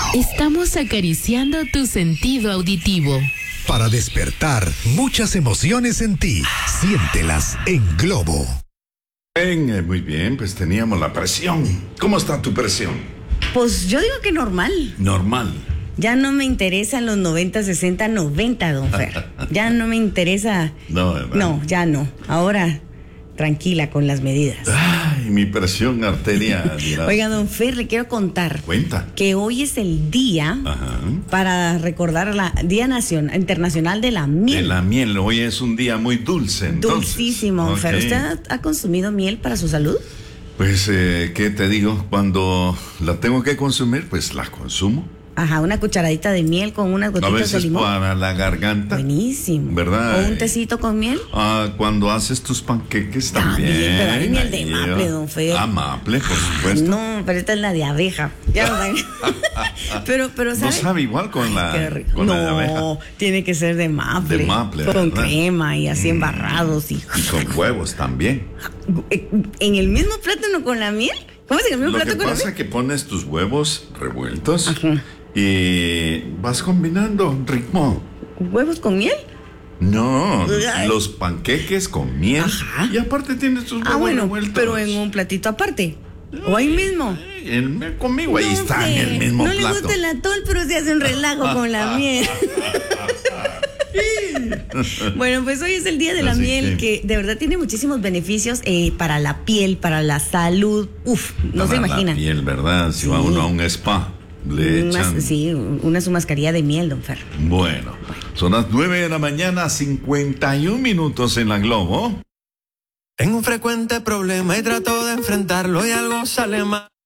Estamos acariciando tu sentido auditivo. Para despertar muchas emociones en ti, siéntelas en Globo. Muy bien, pues teníamos la presión. ¿Cómo está tu presión? Pues yo digo que normal. Normal. Ya no me interesan los 90, 60, 90, don Fer. Ya no me interesa. No, ¿verdad? No, ya no. Ahora, tranquila con las medidas. Ay, mi presión arterial. Oiga, don Fer, le quiero contar. Cuenta. Que hoy es el día para recordar el Día Internacional de la Miel. De la miel. Hoy es un día muy dulce, entonces. Dulcísimo, don Fer. ¿Usted ha consumido miel para su salud? Pues, ¿qué te digo? Cuando la tengo que consumir, pues la consumo. Ajá, una cucharadita de miel con unas gotitas de veces limón. para la garganta. Buenísimo. ¿Verdad? ¿O un tecito con miel? Cuando haces tus panqueques también. Pero hay miel de maple, don Fer. Maple, por supuesto. No, pero esta es la de abeja. Ya lo saben. pero ¿sabes? No sabe igual con la de abeja. No, tiene que ser de maple. De maple, con ¿verdad? crema y así embarrados. Y con huevos también. ¿En el mismo plátano con la miel? ¿Cómo es en el mismo plátano con la miel? Lo que pasa es que pones tus huevos revueltos. Ajá. Y vas combinando ritmo. ¿Huevos con miel? No, los panqueques con miel. Ajá. Y aparte tienes tus huevos revueltos. Pero en un platito aparte. ¿O ahí mismo? Conmigo ahí está en el mismo plato. No le gusta el atol, pero se hace un relajo con la miel. Bueno, pues hoy es el día de la miel, que de verdad tiene muchísimos beneficios para la piel, para la salud. No se imagina. La piel, ¿verdad? Si va uno a un spa, le echan. Sí, su mascarilla de miel, don Fer. Bueno, son las 9 de la mañana, 51 minutos en la Globo. Tengo un frecuente problema y trato de enfrentarlo y algo sale mal.